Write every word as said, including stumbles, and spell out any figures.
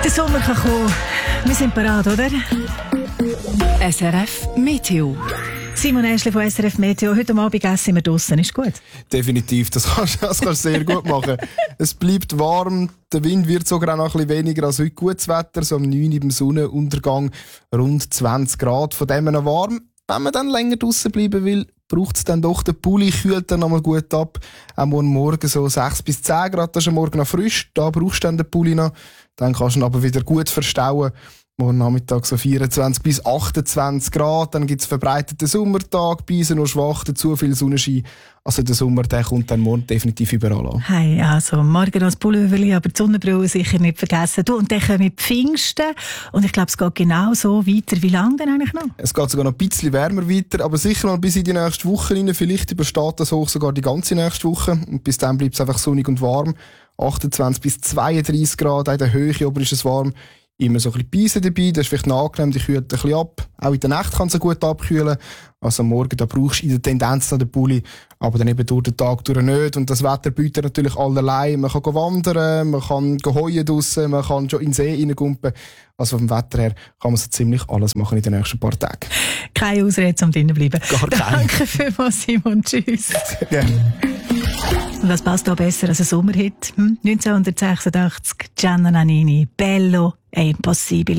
Der Sommer kann kommen. Wir sind bereit, oder? S R F Meteo. Simon Eschli von S R F Meteo. Heute Abend essen wir draussen. Ist gut? Definitiv. Das kannst, das kannst du sehr gut machen. Es bleibt warm. Der Wind wird sogar auch noch ein bisschen weniger als heute. Gutes Wetter. So um neun Uhr beim Sonnenuntergang. Rund zwanzig Grad. Von dem noch warm. Wenn man dann länger draussen bleiben will, braucht es dann doch den Pulli, kühlt dann nochmal gut ab. Auch morgen so sechs bis zehn Grad, das ist am Morgen noch frisch. Da brauchst du dann den Pulli noch. Dann kannst du ihn aber wieder gut verstauen. Morgen Nachmittag so vierundzwanzig bis achtundzwanzig Grad. Dann gibt es verbreiteten Sommertag, Beise nur schwach, zu viel Sonnenschein. Also der Sommer, der kommt dann morgen definitiv überall an. Hey, also morgen noch das Pullover, aber die Sonnenbrille sicher nicht vergessen. Du, und dann kommen die Pfingsten. Und ich glaube, es geht genau so weiter. Wie lange denn eigentlich noch? Es geht sogar noch ein bisschen wärmer weiter, aber sicher mal bis in die nächste Woche rein. Vielleicht übersteht das hoch sogar die ganze nächste Woche. Und bis dann bleibt es einfach sonnig und warm. achtundzwanzig bis zweiunddreißig Grad, auch in der Höhe aber ist es warm. Immer so ein bisschen Beise dabei, das ist vielleicht noch angenehm, die kühlt ein bisschen ab. Auch in der Nacht kann es gut abkühlen. Also am Morgen, da brauchst du in der Tendenz noch den Pulli, aber dann eben durch den Tag durch nicht. Und das Wetter bietet natürlich allerlei. Man kann wandern, man kann heuen draussen, man kann schon in den See reingumpen. Also vom Wetter her kann man so ziemlich alles machen in den nächsten paar Tagen. Keine Ausrede, um drinnen zu bleiben. Gar keine. Danke vielmals, Simon. Tschüss. Gerne. Und was passt da besser als ein Sommerhit? Hm? neunzehnhundertsechsundachtzig, Gianna Nannini, Bello e Impossibile.